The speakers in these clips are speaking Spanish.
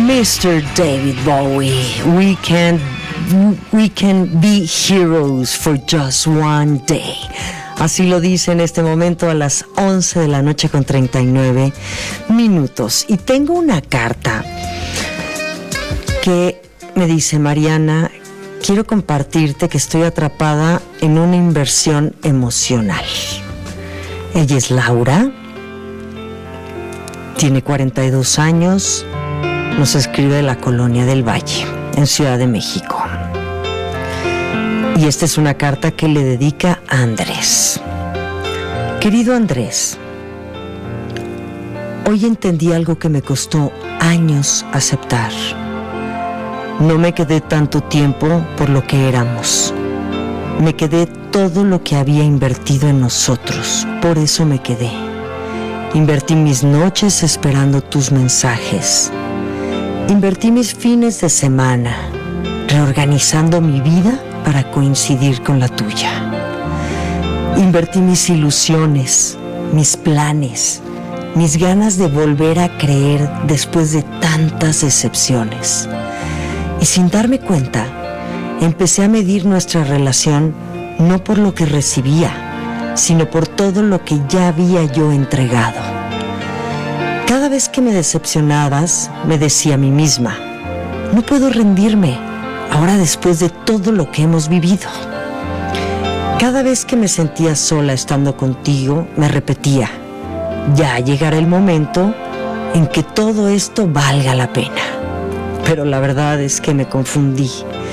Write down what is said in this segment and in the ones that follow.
Mr. David Bowie, we can be heroes for just one day. Así lo dice en este momento a las 11 de la noche con 39 minutos. Y tengo una carta que me dice: Mariana, quiero compartirte que estoy atrapada en una inversión emocional. Ella es Laura, tiene 42 años, nos escribe de la Colonia del Valle, en Ciudad de México. Y esta es una carta que le dedica a Andrés. Querido Andrés, hoy entendí algo que me costó años aceptar. No me quedé tanto tiempo por lo que éramos. Me quedé todo lo que había invertido en nosotros. Por eso me quedé. Invertí mis noches esperando tus mensajes. Invertí mis fines de semana, reorganizando mi vida para coincidir con la tuya. Invertí mis ilusiones, mis planes, mis ganas de volver a creer después de tantas decepciones. Y sin darme cuenta, empecé a medir nuestra relación no por lo que recibía, sino por todo lo que ya había yo entregado. Cada vez que me decepcionabas, me decía a mí misma: no puedo rendirme, ahora después de todo lo que hemos vivido. Cada vez que me sentía sola estando contigo, me repetía: ya llegará el momento en que todo esto valga la pena. Pero la verdad es que me confundí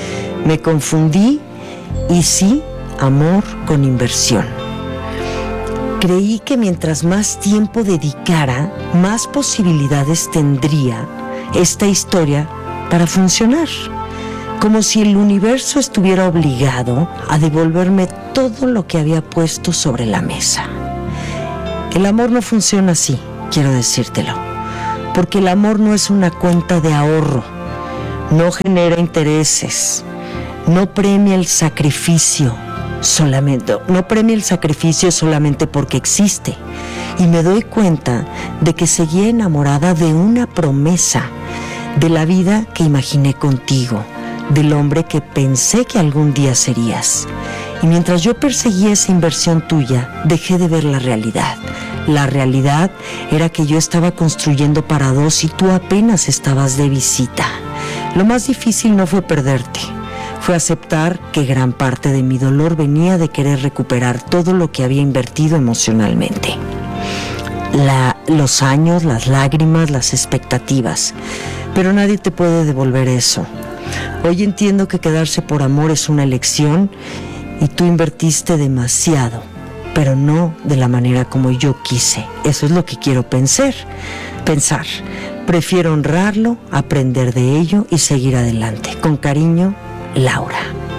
y sí, amor con inversión. Creí que mientras más tiempo dedicara, más posibilidades tendría esta historia para funcionar. Como si el universo estuviera obligado a devolverme todo lo que había puesto sobre la mesa. El amor no funciona así, quiero decírtelo, porque el amor no es una cuenta de ahorro, no genera intereses, no premia el sacrificio solamente porque existe. Y me doy cuenta de que seguía enamorada de una promesa, de la vida que imaginé contigo, del hombre que pensé que algún día serías. Y mientras yo perseguía esa inversión tuya, dejé de ver la realidad. La realidad era que yo estaba construyendo para dos y tú apenas estabas de visita. Lo más difícil no fue perderte, fue aceptar que gran parte de mi dolor venía de querer recuperar todo lo que había invertido emocionalmente. Los años, las lágrimas, las expectativas. Pero nadie te puede devolver eso. Hoy entiendo que quedarse por amor es una elección y tú invertiste demasiado, pero no de la manera como yo quise. Eso es lo que quiero pensar. Prefiero honrarlo, aprender de ello y seguir adelante. Con cariño, Laura.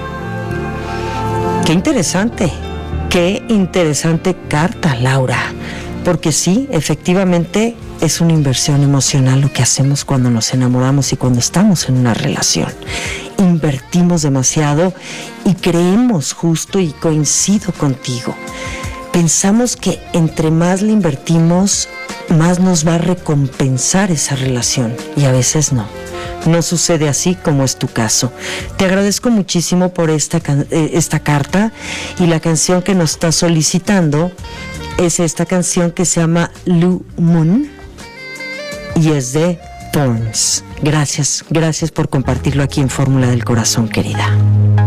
Qué interesante carta, Laura. Porque sí, efectivamente es una inversión emocional lo que hacemos cuando nos enamoramos y cuando estamos en una relación. Invertimos demasiado y creemos justo, y coincido contigo. Pensamos que entre más le invertimos, más nos va a recompensar esa relación, y a veces no. No sucede así como es tu caso. Te agradezco muchísimo por esta carta, y la canción que nos está solicitando es esta canción que se llama Blue Moon y es de Thorns. Gracias por compartirlo aquí en Fórmula del Corazón, querida.